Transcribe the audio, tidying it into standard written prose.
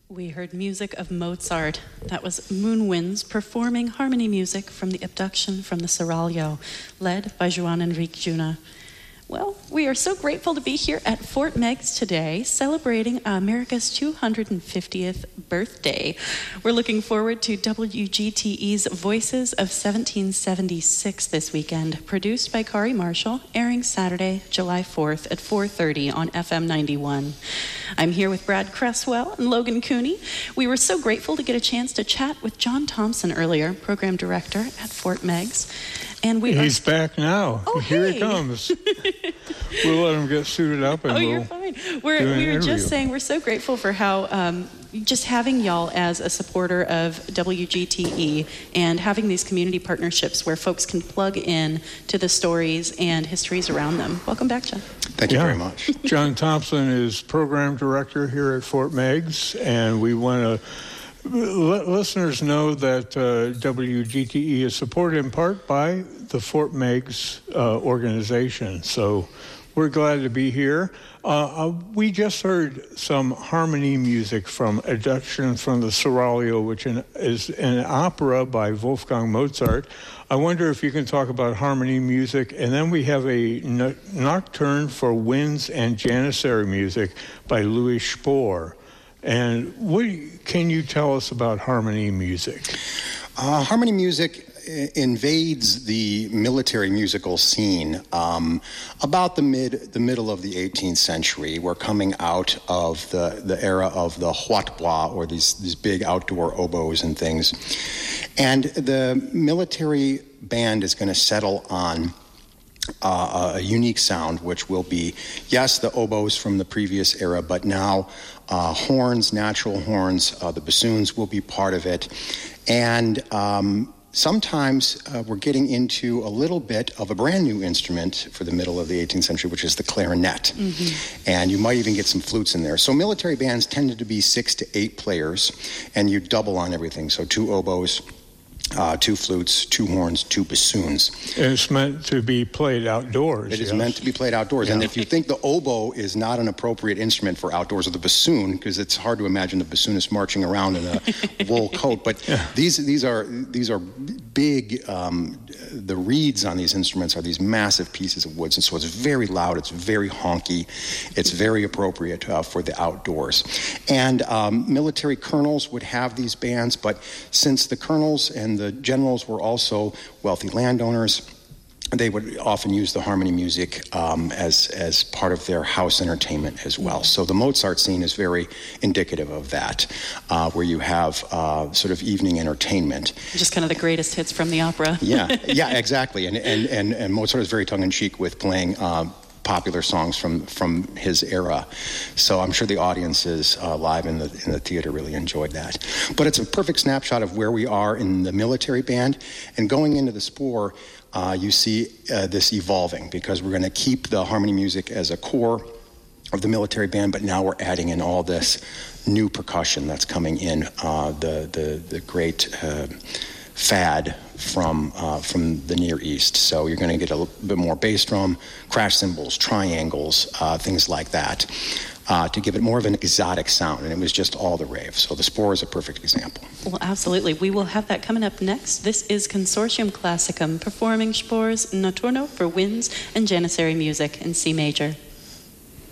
We heard music of Mozart. That was Moon Winds performing harmony music from the Abduction from the Seraglio, led by Joan Enrique Juna. Well, we are so grateful to be here at Fort Meigs today, celebrating America's 250th birthday. We're looking forward to WGTE's Voices of 1776 this weekend, produced by Kari Marshall, airing Saturday, July 4th at 4:30 on FM 91. I'm here with Brad Cresswell and Logan Cooney. We were so grateful to get a chance to chat with John Thompson earlier, program director at Fort Meigs. And he's back now. Oh, Here hey. he comes. We'll let him get suited up, and you're fine. We were just saying we're so grateful for how just having y'all as a supporter of WGTE and having these community partnerships where folks can plug in to the stories and histories around them. Welcome back, John. Thank you very much. John Thompson is program director here at Fort Meigs, and we want to let listeners know that WGTE is supported in part by the Fort Meigs organization. So we're glad to be here. We just heard some harmony music from Abduction from the Seraglio, which is an opera by Wolfgang Mozart. I wonder if you can talk about harmony music. And then we have a nocturne for winds and janissary music by Louis Spohr. And what can you tell us about harmony music? Harmony music invades the military musical scene about the middle of the 18th century. We're coming out of the era of the hautbois, or these big outdoor oboes and things. And the military band is going to settle on a unique sound, which will be, yes, the oboes from the previous era, but now horns, natural horns, the bassoons will be part of it. And sometimes we're getting into a little bit of a brand new instrument for the middle of the 18th century, which is the clarinet. Mm-hmm. And you might even get some flutes in there. So military bands tended to be 6 to 8 players, and you double on everything. So 2 oboes, 2 flutes, 2 horns, 2 bassoons. And it's meant to be played outdoors. It is meant to be played outdoors. Yeah. And if you think the oboe is not an appropriate instrument for outdoors, or the bassoon, because it's hard to imagine the bassoonist marching around in a wool coat, but these are big. The reeds on these instruments are these massive pieces of wood, and so it's very loud, it's very honky, it's very appropriate for the outdoors. And military colonels would have these bands, but since the colonels and the generals were also wealthy landowners, they would often use the harmony music as part of their house entertainment as well. So the Mozart scene is very indicative of that, where you have sort of evening entertainment. Just kind of the greatest hits from the opera. Yeah, exactly. And Mozart is very tongue-in-cheek with playing popular songs from his era. So I'm sure the audiences live in the theater really enjoyed that. But it's a perfect snapshot of where we are in the military band. And going into the Spohr, you see this evolving, because we're going to keep the harmony music as a core of the military band, but now we're adding in all this new percussion that's coming in, the great fad from the Near East. So you're going to get a bit more bass drum, crash cymbals, triangles, things like that, to give it more of an exotic sound. And it was just all the rave. So the Spohr is a perfect example. Well, absolutely. We will have that coming up next. This is Consortium Classicum performing Spohr's Notturno for winds and janissary music in C major.